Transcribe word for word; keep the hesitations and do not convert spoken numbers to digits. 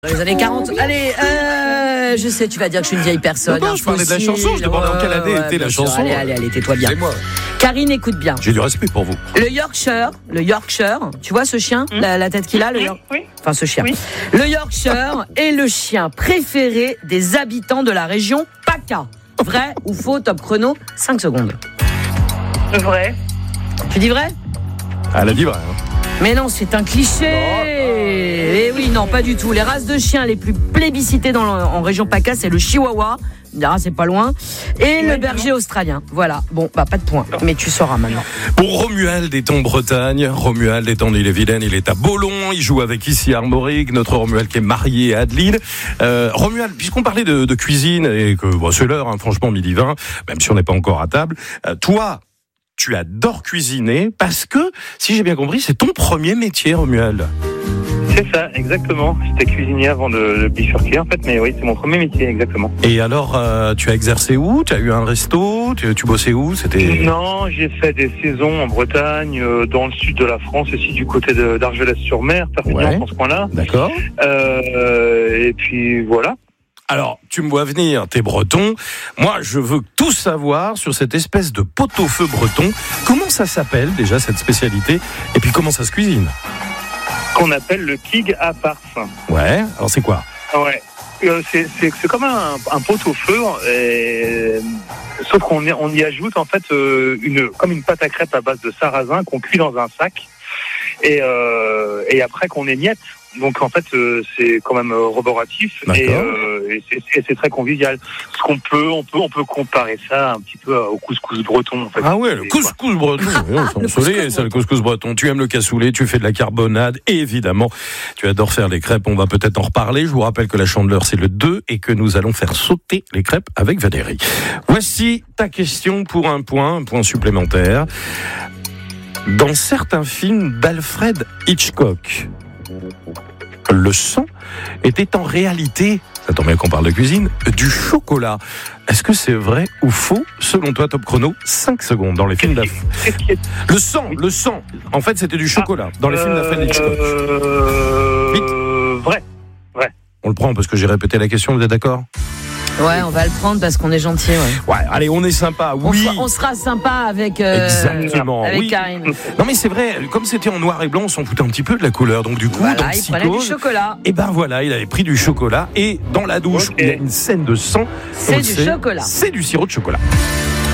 Dans les années quarante. Allez, euh, je sais, tu vas dire que je suis une vieille personne. Non, non, je parlais de la chanson, je demandais en quelle année ouais, était la sûr. chanson. Allez, allez, allez, tais-toi bien. C'est moi. Karine, écoute bien. J'ai du respect pour vous. Le Yorkshire, le Yorkshire, tu vois ce chien, mmh. la, la tête qu'il a, le oui, York... oui. Enfin, ce chien. Oui. Le Yorkshire est le chien préféré des habitants de la région PACA. Vrai ou faux? Top chrono, cinq secondes. Vrai. Tu dis vrai? Elle a dit vrai. Hein. Mais non, c'est un cliché. Et oui, non, pas du tout. Les races de chiens les plus plébiscitées dans le, en région PACA, c'est le Chihuahua. Ah, c'est pas loin. Et oui, le berger non. australien. Voilà. Bon, bah, pas de point. Mais tu sauras maintenant. Pour Romuald est en Bretagne. Romuald est en Ille-et-Vilaine. Il est à Bollon. Il joue avec ici Armorique. Notre Romuald qui est marié à Adeline. Euh, Romuald, puisqu'on parlait de, de cuisine et que, bon, c'est l'heure, hein, franchement, midi vingt, même si on n'est pas encore à table. Euh, toi, tu adores cuisiner parce que, si j'ai bien compris, c'est ton premier métier, Romuald. C'est ça, exactement. J'étais cuisinier avant de, de bifurquer, en fait, mais oui, c'est mon premier métier, exactement. Et alors, euh, tu as exercé où? Tu as eu un resto? Tu, tu bossais où? C'était... Non, j'ai fait des saisons en Bretagne, euh, dans le sud de la France, aussi du côté de, d'Argelès-sur-Mer, Perpignan, ouais. dans ce coin-là. D'accord. Euh, et puis, voilà. Alors, tu me vois venir, t'es breton. Moi, je veux tout savoir sur cette espèce de pot-au-feu breton. Comment ça s'appelle, déjà, cette spécialité? Et puis, comment ça se cuisine? Qu'on appelle le kig à farce. Ouais, alors c'est quoi? Ouais, euh, c'est, c'est, c'est comme un, un pot-au-feu, et... sauf qu'on y, on y ajoute, en fait, euh, une, comme une pâte à crêpes à base de sarrasin qu'on cuit dans un sac, et, euh, et après qu'on émiette. Donc en fait euh, c'est quand même euh, roboratif et, euh, et, c'est, et c'est très convivial. Ce qu'on peut, on peut, on peut comparer ça un petit peu au couscous breton. En fait. Ah ouais, le couscous breton. Le soleil, c'est le couscous breton. Tu aimes le cassoulet, tu fais de la carbonade et évidemment tu adores faire les crêpes. On va peut-être en reparler. Je vous rappelle que la Chandeleur c'est le deux et que nous allons faire sauter les crêpes avec Valérie. Voici ta question pour un point, un point supplémentaire. Dans certains films d'Alfred Hitchcock, le sang était en réalité, ça tombe bien qu'on parle de cuisine, du chocolat. Est-ce que c'est vrai ou faux? Selon toi, top chrono, cinq secondes dans les films d'Alfred. Le sang, le sang. En fait, c'était du chocolat ah, dans les euh, films d'Alfred Hitchcock. Euh, Vite. Vrai, vrai. On le prend parce que j'ai répété la question, vous êtes d'accord? Ouais, on va le prendre parce qu'on est gentil. Ouais, ouais allez, on est sympa. Oui. On, fera, on sera sympa avec, euh, Exactement, avec oui. Karine. Non, mais c'est vrai, comme c'était en noir et blanc, on s'en foutait un petit peu de la couleur. Donc, du coup, voilà, dans il Psychose, prenait du chocolat. Et ben voilà, il avait pris du chocolat. Et dans la douche, okay. il y a une scène de sang. C'est du sait, chocolat. C'est du sirop de chocolat.